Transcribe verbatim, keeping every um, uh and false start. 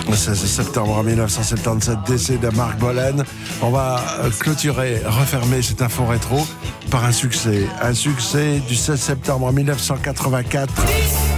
Le seize septembre mille neuf cent soixante-dix-sept, décès de Marc Bolan. On va clôturer, refermer cette info rétro par un succès. Un succès du seize septembre mille neuf cent quatre-vingt-quatre.